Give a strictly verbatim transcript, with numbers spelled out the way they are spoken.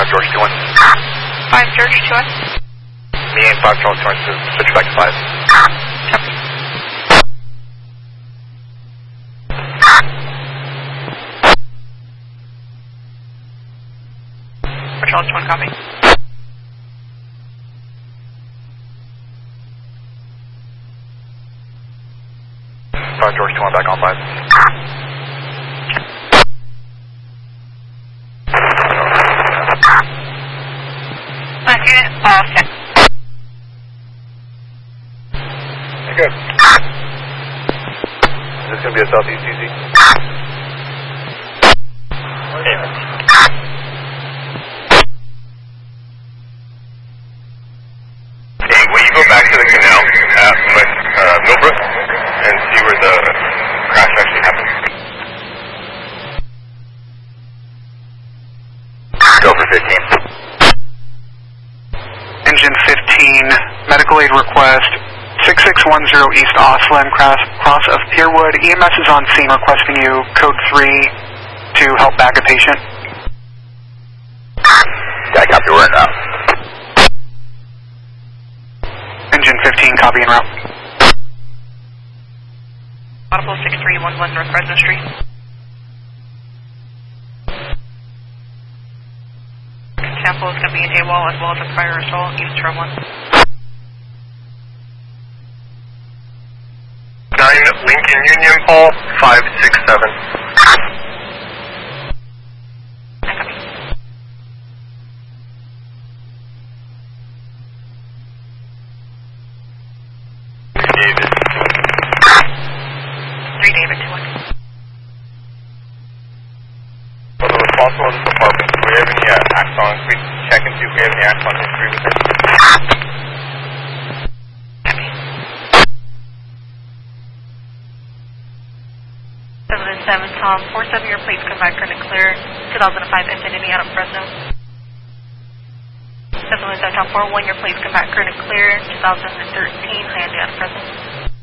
five George two one. five George two one. Me and five Charles two one to switch back to five. Copy. four Charles two one, copy. five George two one back on five. Okay, all set. You're good. Is this going to be a southeast easy? Hey, will you go back to the canal at uh, Millbrook and see where the crash actually happened? Go for fifteen. Engine fifteen, medical aid request, six six one zero East Osland, cross, cross of Pierwood. E M S is on scene requesting you, code three, to help bag a patient. Yeah, copy, we're in route. Engine fifteen, copy en route. Audible six three one one North Fresno Street. Sample is going to be an AWOL as well as a prior assault, use term one. nine Lincoln Union, Paul, five six seven. David. three David, two one. For the responsible of this department, do we have any uh, Axon? Can we check and see if we have any Axon history with it? seven seven Tom, four seven, your plates come back current and clear, two thousand five Infinity out of Fresno. seven seven Tom, four one, your plates come back current and clear, two thousand thirteen Hyundai out of Fresno.